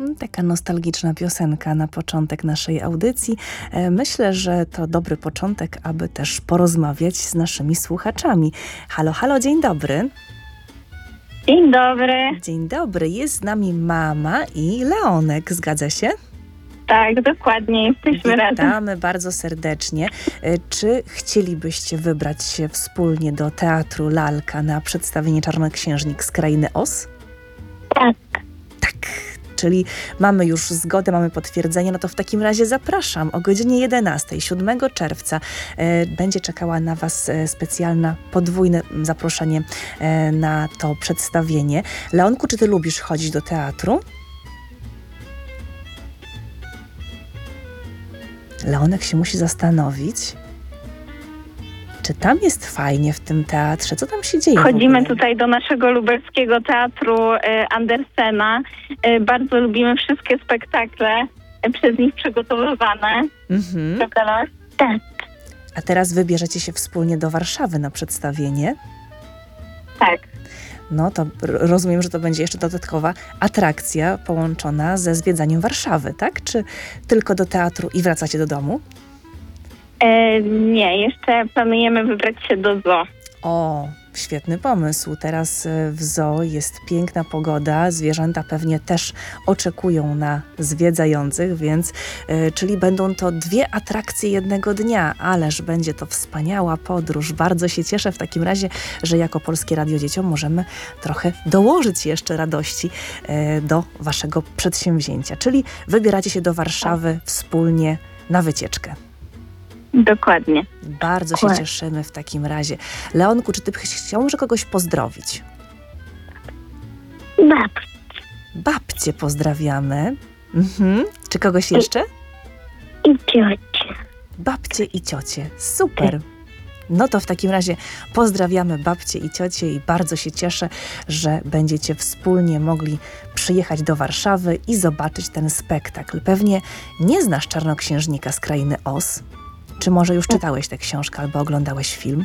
Taka nostalgiczna piosenka na początek naszej audycji. Myślę, że to dobry początek, aby też porozmawiać z naszymi słuchaczami. Halo, halo, dzień dobry. Dzień dobry. Dzień dobry, jest z nami mama i Leonek, zgadza się? Tak, dokładnie, jesteśmy razem. Witamy bardzo serdecznie. Czy chcielibyście wybrać się wspólnie do Teatru Lalka na przedstawienie Czarnoksiężnik z Krainy Oz? Tak. Tak, czyli mamy już zgodę, mamy potwierdzenie, no to w takim razie zapraszam o godzinie 11, 7 czerwca. Będzie czekała na Was specjalne, podwójne zaproszenie na to przedstawienie. Leonku, czy Ty lubisz chodzić do teatru? Leonek się musi zastanowić, czy tam jest fajnie w tym teatrze, co tam się dzieje. Chodzimy tutaj do naszego lubelskiego teatru Andersena. Bardzo lubimy wszystkie spektakle przez nich przygotowywane. Prawda? Tak. A teraz wybierzecie się wspólnie do Warszawy na przedstawienie? Tak. No to rozumiem, że to będzie jeszcze dodatkowa atrakcja połączona ze zwiedzaniem Warszawy, tak? Czy tylko do teatru i wracacie do domu? Nie, jeszcze planujemy wybrać się do zoo. O, świetny pomysł. Teraz w zoo jest piękna pogoda. Zwierzęta pewnie też oczekują na zwiedzających, więc czyli będą to 2 atrakcje jednego dnia. Ależ będzie to wspaniała podróż. Bardzo się cieszę w takim razie, że jako Polskie Radio Dzieciom możemy trochę dołożyć jeszcze radości do waszego przedsięwzięcia. Czyli wybieracie się do Warszawy wspólnie na wycieczkę. Dokładnie. Bardzo się cieszymy w takim razie. Leonku, czy ty chciał może kogoś pozdrowić? Babcię pozdrawiamy. Czy kogoś jeszcze? I ciocię. Babcie i ciocie. Super. No to w takim razie pozdrawiamy babcie i ciocie i bardzo się cieszę, że będziecie wspólnie mogli przyjechać do Warszawy i zobaczyć ten spektakl. Pewnie nie znasz Czarnoksiężnika z Krainy Oz. Czy może już czytałeś tę książkę albo oglądałeś film?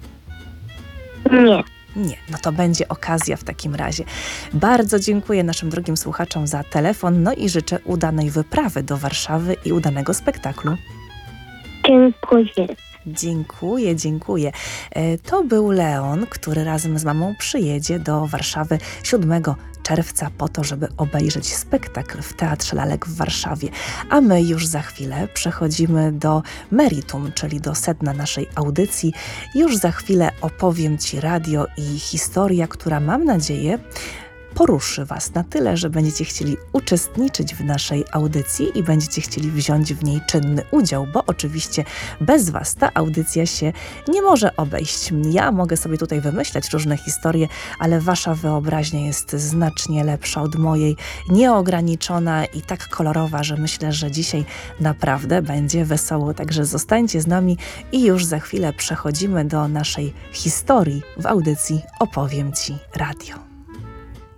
Nie. Nie, no to będzie okazja w takim razie. Bardzo dziękuję naszym drogim słuchaczom za telefon, no i życzę udanej wyprawy do Warszawy i udanego spektaklu. Dziękuję. Dziękuję, dziękuję. To był Leon, który razem z mamą przyjedzie do Warszawy 7 czerwca po to, żeby obejrzeć spektakl w Teatrze Lalek w Warszawie. A my już za chwilę przechodzimy do meritum, czyli do sedna naszej audycji. Już za chwilę opowiem Ci radio i historia, która mam nadzieję poruszy Was na tyle, że będziecie chcieli uczestniczyć w naszej audycji i będziecie chcieli wziąć w niej czynny udział, bo oczywiście bez Was ta audycja się nie może obejść. Ja mogę sobie tutaj wymyślać różne historie, ale Wasza wyobraźnia jest znacznie lepsza od mojej, nieograniczona i tak kolorowa, że myślę, że dzisiaj naprawdę będzie wesoło. Także zostańcie z nami i już za chwilę przechodzimy do naszej historii w audycji Opowiem Ci Radio.